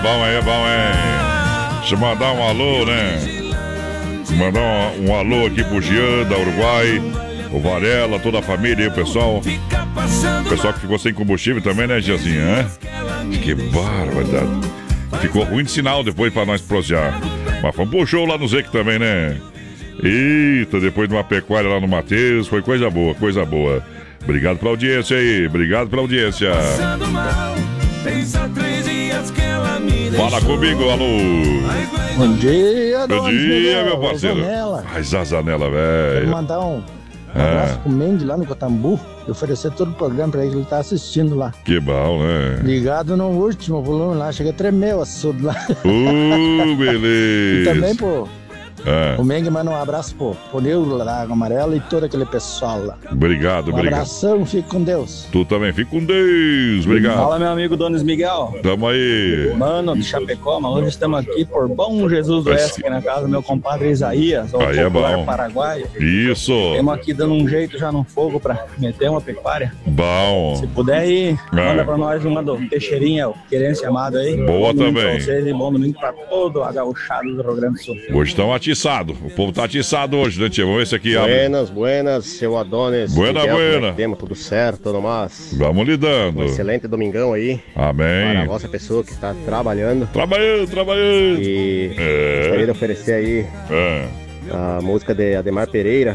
Bom aí, é bom, hein? Deixa eu mandar um alô, né? Mandar um alô aqui pro Jean, da Uruguai, o Varela, toda a família aí, o pessoal. O pessoal que ficou sem combustível também, né, Giazinha? Né? Que barbaridade. Ficou ruim de sinal depois pra nós prosear. Mas fomos pro show lá no Zec também, né? Eita, depois de uma pecuária lá no Mateus, foi coisa boa, coisa boa. Obrigado pela audiência aí, obrigado pela audiência. Fala comigo, alô. Bom dia, Bom dia, meu parceiro. Ai, Zazanela, velho. Quero mandar um abraço pro Mendes lá no Cotambu e oferecer todo o programa pra ele tá assistindo lá. Que bom, né? Ligado no último volume lá, chega a tremer o assunto lá. Beleza. E também, pô. O Mengue manda um abraço pro Neuro lá da Água Amarela e todo aquele pessoal lá. Obrigado, obrigado. Abração, fique com Deus. Tu também, fica com Deus, obrigado. Fala, meu amigo Donis Miguel. Tamo aí. Mano de Chapecó, mas hoje estamos aqui por Bom Jesus do Oeste, aqui na casa do meu compadre Isaías, o aí é bom. paraguaio. Isso. Estamos aqui dando um jeito já no fogo pra meter uma pecuária. Bom. Se puder ir, manda pra nós uma do Teixeirinha, o querência amado aí. Boa bom também. Pra vocês e bom domingo pra todo a gauchada do Rio Grande do Sul. Hoje estão atiçados. O povo tá atiçado hoje, né, tia? Vamos ver esse aqui. Buenas, seu Adonis. Buena. Temos tudo certo, Nomás. Vamos lidando. Um excelente domingão aí. Amém. Para a vossa pessoa que está trabalhando. Trabalhando. E gostaria de oferecer aí a música de Ademar Pereira,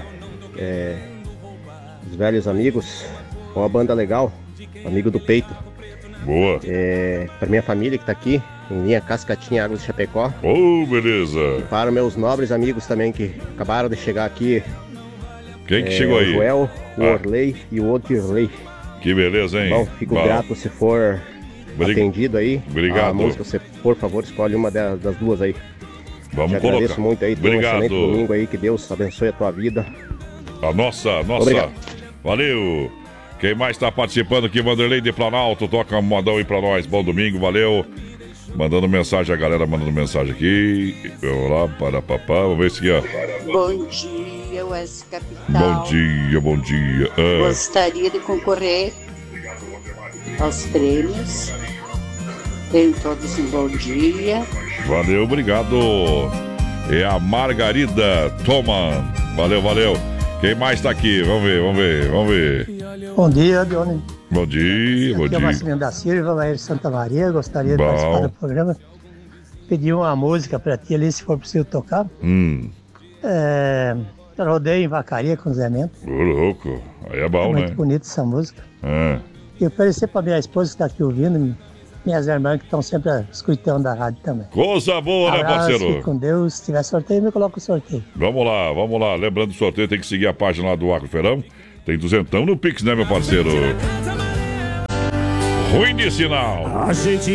Os Velhos Amigos, uma banda legal, Amigo do Peito. Boa. Para minha família que está aqui, em linha Cascatinha, Águas de Chapecó. Beleza. E para meus nobres amigos também que acabaram de chegar aqui. Quem que chegou aí? O Joel, o Orley e o Odirley. Que beleza, hein? Bom, fico grato se for atendido aí. Obrigado. A música, você, por favor, escolhe uma das duas aí. Vamos colocar. Agradeço muito aí. Obrigado. Um excelente domingo aí. Que Deus abençoe a tua vida. A nossa. Obrigado. Valeu. Quem mais está participando aqui? Vanderlei de Planalto. Toca um modão aí pra nós. Bom domingo, valeu. Mandando mensagem, a galera mandando mensagem aqui. Olá, para papá. Vamos ver se aqui, ó. Bom dia, Oeste Capital. Bom dia. Gostaria de concorrer aos prêmios. Tenham todos um bom dia. Valeu, obrigado. É a Margarida Toman. Valeu. Quem mais tá aqui? Vamos ver. Bom dia, Doni. Bom dia. Aqui é o Marcelinho da Silva, lá de Santa Maria. Gostaria de participar do programa. Pedir uma música pra ti ali, se for possível tocar. Rodeio em Vacaria com Zé Mento. Ô, louco. Aí é bom, né? Muito bonita essa música. E oferecer pra minha esposa que está aqui ouvindo, minhas irmãs que estão sempre escutando da rádio também. Coisa boa, né, parceiro? Fique com Deus. Se tiver sorteio, me coloca o sorteio. Vamos lá. Lembrando do sorteio, tem que seguir a página lá do Agro Feirão. Tem 200 no Pix, né, meu parceiro? Ruim de sinal. A gente